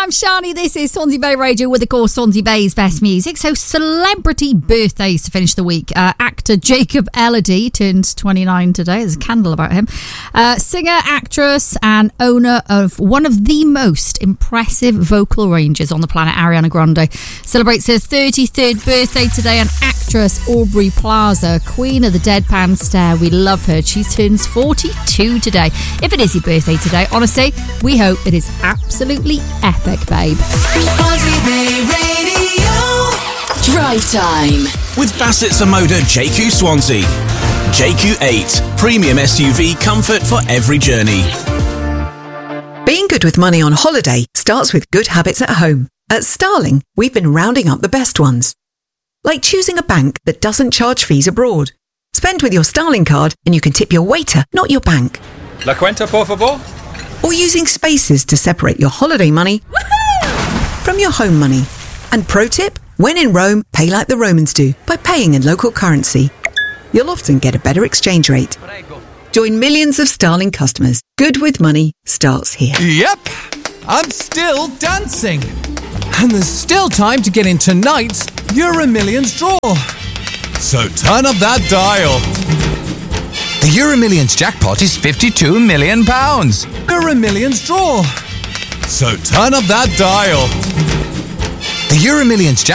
I'm Shani. This is Swansea Bay Radio with, of course, Swansea Bay's best music. So, celebrity birthdays to finish the week. Actor Jacob Elordi turns 29 today. There's a candle about him. Singer, actress, and owner of one of the most impressive vocal ranges on the planet, Ariana Grande, celebrates her 33rd birthday today. And actress Aubrey Plaza, queen of the deadpan stare. We love her. She turns 42 today. If it is your birthday today, honestly, we hope it is absolutely epic, babe. Drive time with Bassett Samoda JQ Swansea. JQ8 Premium SUV, comfort for every journey. Being good with money on holiday starts with good habits at home. At Starling, we've been rounding up the best ones. Like choosing a bank that doesn't charge fees abroad. Spend with your Starling card and you can tip your waiter, not your bank. La cuenta, por favor? Or using spaces to separate your holiday money from your home money. And pro tip, when in Rome, pay like the Romans do by paying in local currency. You'll often get a better exchange rate. Join millions of Starling customers. Good with money starts here. Yep, I'm still dancing. And there's still time to get in tonight's Euro Millions draw. So turn up that dial. The Euro Millions jackpot is £52 million. Euro Millions draw. So turn up that dial. The Euro Millions jackpot